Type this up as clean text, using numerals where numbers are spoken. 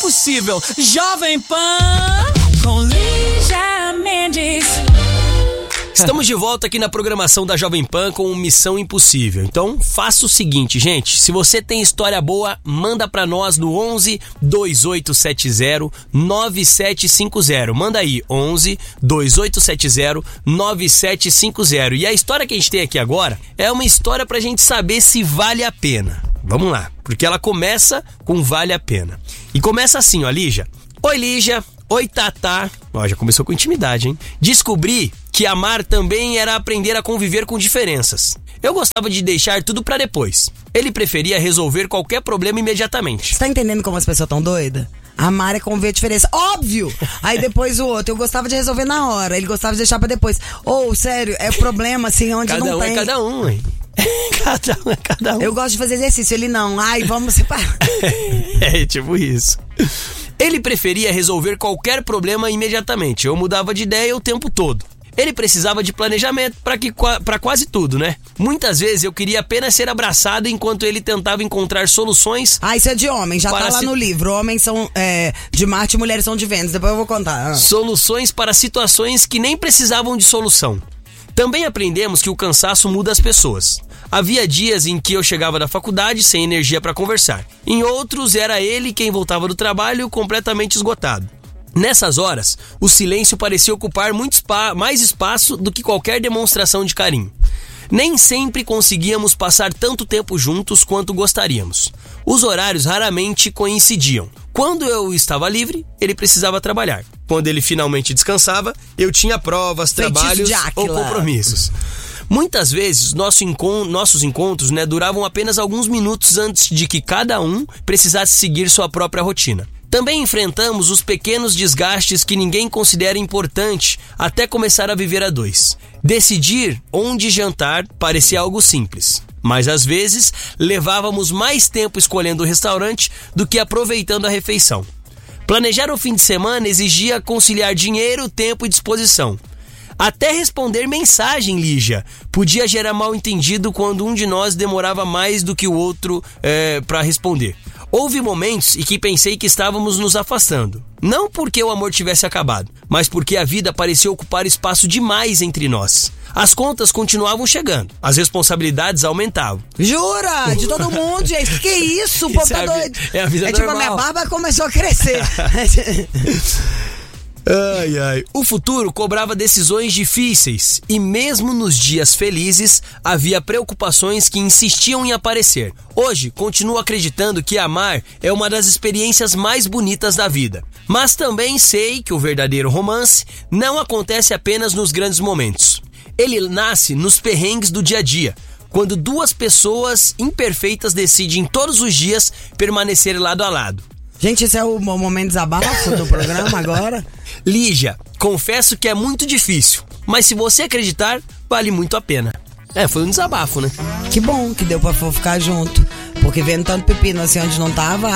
Impossível. Jovem Pan com Lígia Mendes. Estamos de volta aqui na programação da Jovem Pan com Missão Impossível. Então, faça o seguinte, gente. Se você tem história boa, manda pra nós no 11 2870 9750. Manda aí, 11 2870 9750. E a história que a gente tem aqui agora é uma história pra gente saber se vale a pena. Vamos lá, porque ela começa com vale a pena. E começa assim, ó, Lígia. Oi, Lígia. Oi, Tatá. Ó, já começou com intimidade, hein? Descobri que amar também era aprender a conviver com diferenças. Eu gostava de deixar tudo pra depois. Ele preferia resolver qualquer problema imediatamente. Você tá entendendo como as pessoas tão doidas? Amar é conviver a diferença. Óbvio! Aí depois o outro. Eu gostava de resolver na hora. Ele gostava de deixar pra depois. sério, é problema assim onde cada não um tem. Cada um, hein? Cada um. Eu gosto de fazer exercício. Ele não. Ai, vamos separar. É, tipo isso. Ele preferia resolver qualquer problema imediatamente. Eu mudava de ideia o tempo todo. Ele precisava de planejamento pra quase tudo, né? Muitas vezes eu queria apenas ser abraçado enquanto ele tentava encontrar soluções. Ah, isso é de homem, já tá lá no livro. Homens são de Marte e mulheres são de Vênus. Depois eu vou contar. Soluções para situações que nem precisavam de solução. Também aprendemos que o cansaço muda as pessoas. Havia dias em que eu chegava da faculdade sem energia para conversar. Em outros, era ele quem voltava do trabalho completamente esgotado. Nessas horas, o silêncio parecia ocupar mais espaço do que qualquer demonstração de carinho. Nem sempre conseguíamos passar tanto tempo juntos quanto gostaríamos. Os horários raramente coincidiam. Quando eu estava livre, ele precisava trabalhar. Quando ele finalmente descansava, eu tinha provas, trabalhos ou compromissos. Muitas vezes, nossos encontros duravam apenas alguns minutos antes de que cada um precisasse seguir sua própria rotina. Também enfrentamos os pequenos desgastes que ninguém considera importante até começar a viver a dois. Decidir onde jantar parecia algo simples, mas às vezes levávamos mais tempo escolhendo o restaurante do que aproveitando a refeição. Planejar o fim de semana exigia conciliar dinheiro, tempo e disposição. Até responder mensagem, Lígia, podia gerar mal-entendido quando um de nós demorava mais do que o outro para responder. Houve momentos em que pensei que estávamos nos afastando. Não porque o amor tivesse acabado, mas porque a vida parecia ocupar espaço demais entre nós. As contas continuavam chegando, as responsabilidades aumentavam. Jura? De todo mundo, gente. Que isso? O povo tá doido. É a vida normal. Tipo, a minha barba começou a crescer. Ai. O futuro cobrava decisões difíceis e mesmo nos dias felizes havia preocupações que insistiam em aparecer. Hoje, continuo acreditando que amar é uma das experiências mais bonitas da vida. Mas também sei que o verdadeiro romance não acontece apenas nos grandes momentos. Ele nasce nos perrengues do dia a dia, quando duas pessoas imperfeitas decidem todos os dias permanecer lado a lado. Gente, esse é o momento desabafo do programa agora? Lígia, confesso que é muito difícil, mas se você acreditar, vale muito a pena. Foi um desabafo, né? Que bom que deu pra ficar junto, porque vendo tanto pepino assim onde não tava,